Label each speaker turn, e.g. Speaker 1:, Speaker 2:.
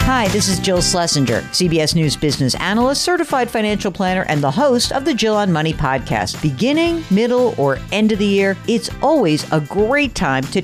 Speaker 1: Hi, this is Jill Schlesinger, CBS News business analyst, certified financial planner, and the host of the Jill on Money podcast. Beginning, middle, or end of the year, it's always a great time to